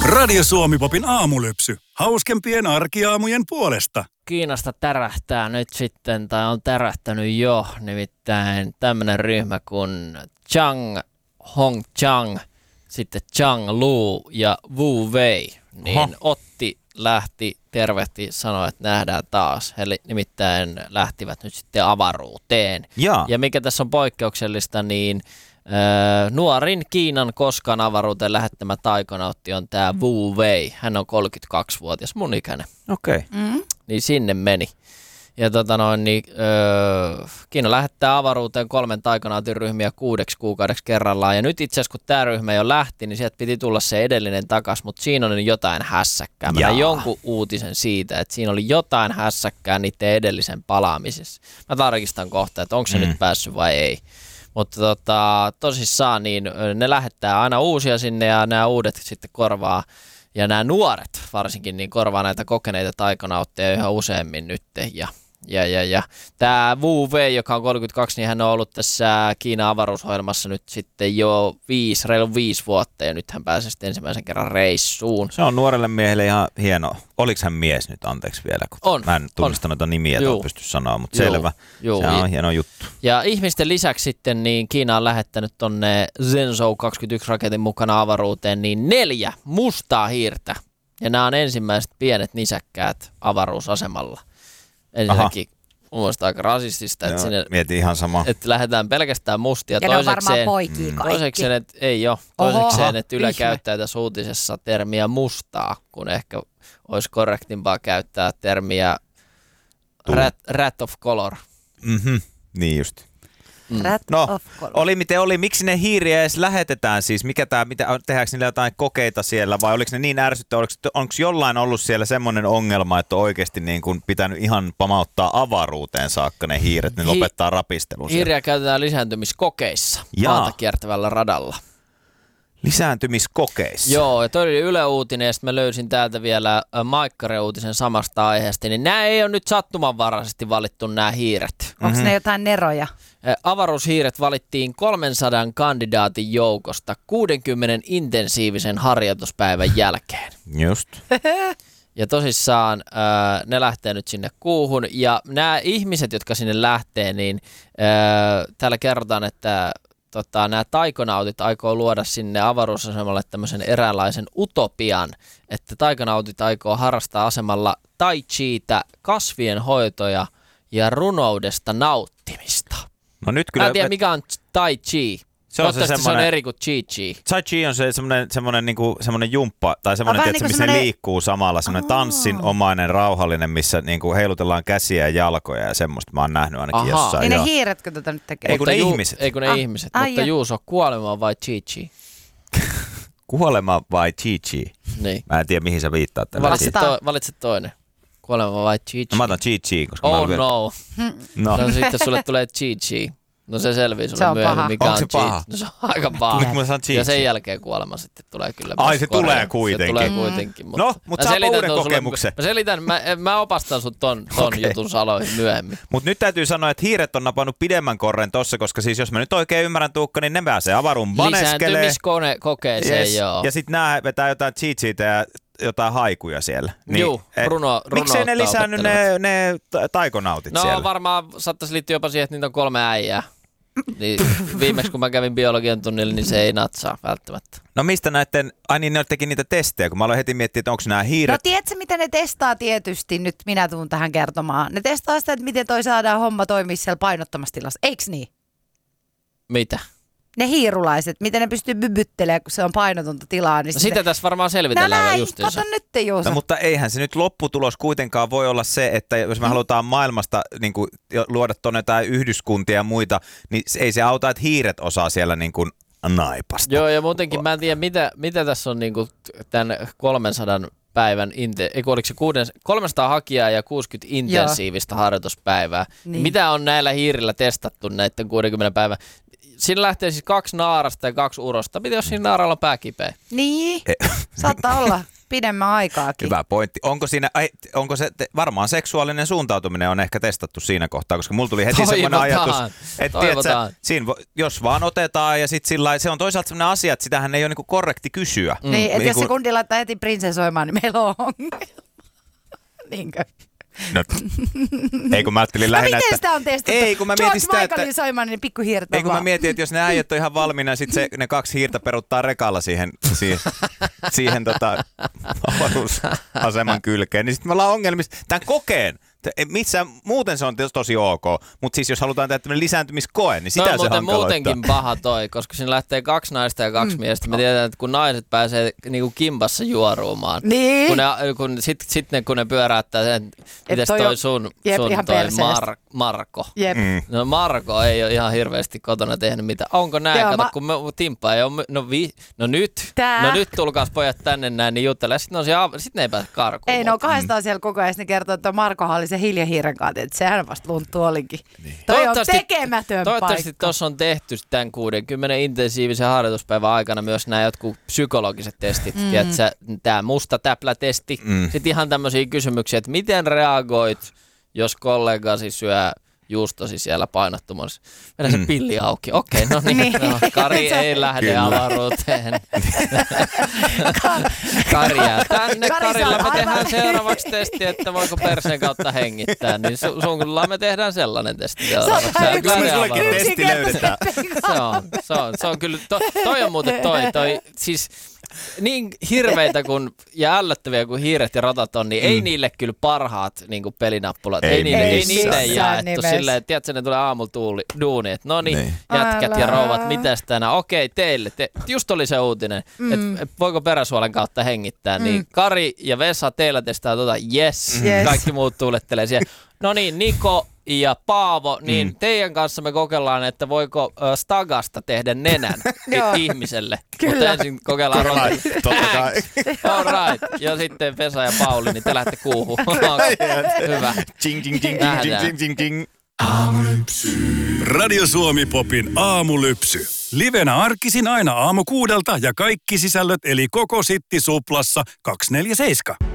Radio Suomi-popin aamulypsy. Hauskempien arkiaamujen puolesta. Kiinasta tärähtää nyt sitten, tai on tärähtänyt jo, nimittäin tämmönen ryhmä kuin Chang Hong Chang, sitten Chang Lu ja Wu Wei. Niin Otti lähti, tervehti, sanoi, että nähdään taas. He nimittäin lähtivät nyt sitten avaruuteen. Ja mikä tässä on poikkeuksellista, niin nuorin Kiinan koskaan avaruuteen lähettämä taikonautti on tämä Wu Wei. Hän on 32-vuotias, mun ikäinen. Okei. Niin sinne meni. Ja Kiina lähettää avaruuteen 3 taikonautin ryhmiä 6 kuukaudeksi kerrallaan. Ja nyt itse asiassa kun tämä ryhmä jo lähti, niin sieltä piti tulla se edellinen takas, mutta siinä on jotain hässäkkää. Mä näin jonkun uutisen siitä, että siinä oli jotain hässäkkää niiden edellisen palaamisessa. Mä tarkistan kohta, että onko se nyt päässyt vai ei. Mutta tosissaan niin ne lähettää aina uusia sinne ja nämä uudet sitten korvaa. Ja nämä nuoret varsinkin niin korvaa näitä kokeneita taikonautteja yhä useammin nyt. Ja tämä Wu Wei, joka on 32, niin hän on ollut tässä Kiinan avaruusohjelmassa nyt sitten jo reilu 5 vuotta. Ja nyt hän pääsee sitten ensimmäisen kerran reissuun. Se on nuorelle miehelle ihan hieno. Oliko hän mies nyt, anteeksi vielä? Kun mä en tunnista noita nimiä, että pysty sanoa, mutta selvä. Se on hieno juttu. Ja ihmisten lisäksi sitten niin Kiina on lähettänyt tonne Zhenzhou 21 raketin mukana avaruuteen niin 4 mustaa hiirtä. Ja nämä on ensimmäiset pienet nisäkkäät avaruusasemalla. Ensinnäkin mun mielestä aika rasistista, että sinne mietin ihan sama. Että lähdetään pelkästään mustia. Ja ne on varmaan poikia kaikki. Toisekseen, että ei ole. Toisekseen, että Yle käyttää tässä uutisessa termiä mustaa, kun ehkä olisi korrektimpaa käyttää termiä rat of color. Niin just. Oli miten oli. Miksi ne hiiriä edes lähetetään siis? Tehdäänkö niillä jotain kokeita siellä vai oliko ne niin ärsyttävää? Onko jollain ollut siellä semmoinen ongelma, että on oikeasti niin kuin pitänyt ihan pamauttaa avaruuteen saakka ne hiiret, ne lopettaa rapistelun? Hiiriä käytetään lisääntymiskokeissa maata kiertävällä radalla. Lisääntymiskokeissa? Joo, ja toi oli Yle Uutinen, ja sitten mä löysin täältä vielä Maikkare-uutisen samasta aiheesta, niin nämä ei ole nyt sattumanvaraisesti valittu nämä hiiret. Onko ne jotain neroja? Avaruushiiret valittiin 300 kandidaatin joukosta 60 intensiivisen harjoituspäivän jälkeen. Just. Ja tosissaan ne lähtee nyt sinne kuuhun, ja nämä ihmiset, jotka sinne lähtee, niin täällä kerrotaan, että nämä taikonautit aikoo luoda sinne avaruusasemalle tämmöisen eräänlaisen utopian, että taikonautit aikoo harrastaa asemalla tai chiitä, kasvien hoitoja ja runoudesta nauttimista. No nyt kyllä. Mä en tiedä, mikä on tai chi. Se on eri kuin chi-chi. Tai chi on se semmoinen jumppa, tai semmoinen, tietysti, missä ne liikkuu samalla, semmoinen tanssinomainen, rauhallinen, missä niinku heilutellaan käsiä ja jalkoja ja semmoista mä oon nähnyt ainakin jossain. Niin ne hiiretkö tätä nyt tekee? Ei kun ne ihmiset. Ei kun ne ihmiset, mutta Juuso, kuolema vai chi-chi? Kuolema vai chi-chi? Niin. Mä en tiedä, mihin sä viittaat. Valitse toinen. Kuolema vai chi-chi? No, mä otan chi-chi, koska no. Sitten sulle tulee chi-chi. No se selvii sulle myöhemmin, mikä on cheat. No se on aika paha. Ja sen jälkeen kuolema sitten tulee kyllä. Ai se tulee kuitenkin. Se tulee kuitenkin. Mutta saa uuden kokemuksen. Mä selitän, mä opastan sut ton jutun saloihin myöhemmin. Mutta nyt täytyy sanoa, että hiiret on napannut pidemmän korren tossa, koska siis jos mä nyt oikein ymmärrän, Tuukka, niin ne pääsee avaruun vaneskelee. Lisääntymiskokeeseen, joo. Ja sit nää vetää jotain cheat-sheitä ja jotain haikuja siellä. Niin, Juu, runo miksei ne lisännyt ne taikonautit siellä? No varmaan saattaisi liittyä jopa siihen, että niitä on 3 äijää. Niin, viimeksi kun mä kävin biologian tunnilla, niin se ei natsaa välttämättä. No mistä niin ne teki niitä testejä, kun mä aloin heti miettiä, että onko nämä hiiret. No tiedätkö, miten ne testaa tietysti, nyt minä tuun tähän kertomaan. Ne testaa sitä, että miten toi saadaan homma toimia siellä painottomassa tilassa, eiks niin? Mitä? Ne hiirulaiset, miten ne pystyy bybyttelemään, kun se on painotonta tilaa. Niin no sitä tässä varmaan selvitellään justiinsa. Kato nyt, Juuso. No, mutta eihän se nyt lopputulos kuitenkaan voi olla se, että jos me halutaan maailmasta niin kuin, luoda tuonne jotain yhdyskuntia ja muita, niin ei se auta, että hiiret osaa siellä niin kuin naipasta. Joo, ja muutenkin mä en tiedä, mitä tässä on niin kuin tämän 300 päivän, oliko se 300 hakijaa ja 60 intensiivistä harjoituspäivää. Niin. Mitä on näillä hiirillä testattu näiden 60 päivän? Siinä lähtee siis 2 naarasta ja 2 urosta. Mitä jos siinä naaralla on pää kipeä? Niin, saattaa olla. pidemmän aikaakin. Hyvä pointti. Onko se, varmaan seksuaalinen suuntautuminen on ehkä testattu siinä kohtaa, koska mulla tuli heti semmoinen ajatus, että siinä jos vaan otetaan ja sitten sillä se on toisaalta semmoinen asia, että sitähän ei ole niinku korrekti kysyä. Niin, että jos se kundi laittaa heti prinsessoimaan, niin meillä on ongelma. Niinkö? No, ei kun mä ajattelin lähinnä, miten sitä on testattu? Ei kun mä mietin sitä, että niin pikkuhiirtä ei kun mä mietin, että jos ne äijät on ihan valmiina, sit ne 2 hiirtä peruttaa rekalla siihen avaruusaseman kylkeen, niin sitten me ollaan ongelmissa. Tämän kokeen, missä muuten se on tosi ok, mutta siis jos halutaan tehdä tämmöinen lisääntymiskoe, niin sitä se hankaloittaa. Muutenkin paha koska siinä lähtee 2 naista ja 2 miestä. Me tiedetään, että kun naiset pääsee niinku kimpassa juoruumaan, niin. kun ne pyöräyttää sen, mites toi sun Marko. Jep. No Marko ei ole ihan hirveästi kotona tehnyt mitään. Onko näin? Kato, kun Timppa ei ole, no nyt tulkaas pojat tänne näin, niin juttelee. Sitten ne ei pääse karkuun. Ei, ne on 200 siellä koko ajan, ne kertoo, että Markohan oli se hiljahiiren kanssa, että sehän vasta lunttu olikin. Niin. Toi on tekemätön toivottavasti tuossa on tehty tämän 60 intensiivisen harjoituspäivän aikana myös nämä jotkut psykologiset testit. Tämä musta täplä-testi. Sitten ihan tämmöisiä kysymyksiä, että miten reagoit, jos kollegasi syö juustosi siellä painottumassa. Vedä se pilli auki. Okei, no niin. No, Kari ei lähde avaruuteen. Kari jää tänne. Karilla me tehdään seuraavaksi testi, että voiko perseen kautta hengittää. Niin sun kyllä me tehdään sellainen testi seuraavaksi. Sullekin testi löydetään. Se on kyllä. Toi on muuten toi. Siis niin hirveitä ja ällöttäviä kuin hiiret ja rotat on, niin ei niille kyllä parhaat niin kuin pelinappulat. Ei niitä jaettu silleen, että tiedätkö, ne tulee aamulla duuni, että no niin, jätkät ja rouvat, mitäs tänään? Okei, teille. Just oli se uutinen, että voiko peräsuolen kautta hengittää. Niin Kari ja Vesa, teillä testaa yes. Kaikki muut tuulettelee siellä. No niin, Niko ja Paavo, niin teidän kanssa me kokeillaan, että voiko Stagasta tehdä nenän ihmiselle. Mutta ensin kokeillaan Totta kai. All right. Ja sitten Vesa ja Pauli, niin te lähdette kuuhun. Hyvä. Ching, ching, ching, ching, ching, ching, ching. Aamulypsy. Radio Suomi Popin aamulypsy. Livenä arkisin aina 6:00 ja kaikki sisällöt eli koko Sitti Suplassa 247.